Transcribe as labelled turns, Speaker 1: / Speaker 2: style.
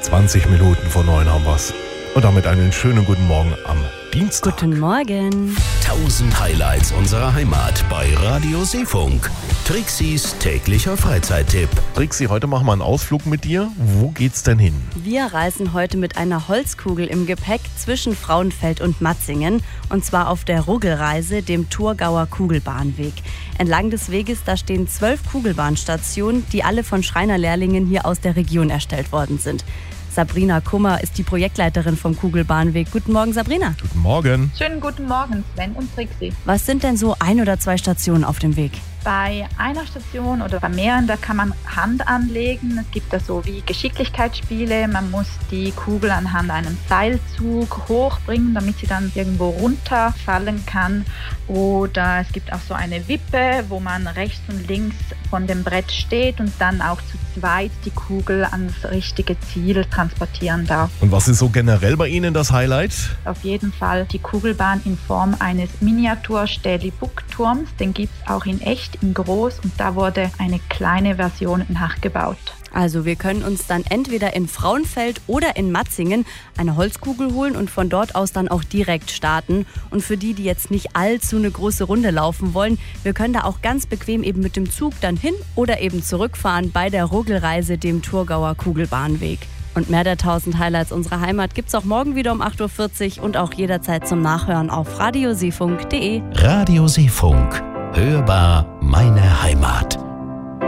Speaker 1: 20 Minuten vor 9 haben wir's. Und damit einen schönen guten Morgen am Dienstag.
Speaker 2: Guten Morgen.
Speaker 3: 1000 Highlights unserer Heimat bei Radio Seefunk. Trixis täglicher Freizeittipp.
Speaker 1: Trixi, heute machen wir einen Ausflug mit dir. Wo geht's denn hin?
Speaker 2: Wir reisen heute mit einer Holzkugel im Gepäck zwischen Frauenfeld und Matzingen. Und zwar auf der Ruggelreise, dem Thurgauer Kugelbahnweg. Entlang des Weges, da stehen 12 Kugelbahnstationen, die alle von Schreinerlehrlingen hier aus der Region erstellt worden sind. Sabrina Kummer ist die Projektleiterin vom Kugelbahnweg. Guten Morgen, Sabrina.
Speaker 1: Guten Morgen.
Speaker 4: Schönen guten Morgen, Sven und Trixi.
Speaker 2: Was sind denn so 1 oder 2 Stationen auf dem Weg?
Speaker 4: Bei einer Station oder bei mehreren, da kann man Hand anlegen. Es gibt da so wie Geschicklichkeitsspiele. Man muss die Kugel anhand einem Seilzug hochbringen, damit sie dann irgendwo runterfallen kann. Oder es gibt auch so eine Wippe, wo man rechts und links von dem Brett steht und dann auch zu zweit die Kugel ans richtige Ziel transportieren darf.
Speaker 1: Und was ist so generell bei Ihnen das Highlight?
Speaker 4: Auf jeden Fall die Kugelbahn in Form eines Miniatur-Stähli-Buckturms. Den gibt es auch in echt, in groß, und da wurde eine kleine Version nachgebaut.
Speaker 2: Also wir können uns dann entweder in Frauenfeld oder in Matzingen eine Holzkugel holen und von dort aus dann auch direkt starten. Und für die jetzt nicht allzu eine große Runde laufen wollen, wir können da auch ganz bequem eben mit dem Zug dann hin oder eben zurückfahren bei der Ruggelreise, dem Thurgauer Kugelbahnweg. Und mehr der 1000 Highlights unserer Heimat gibt's auch morgen wieder um 8.40 Uhr und auch jederzeit zum Nachhören auf radioseefunk.de.
Speaker 3: Radio Seefunk. Hörbar meine Heimat.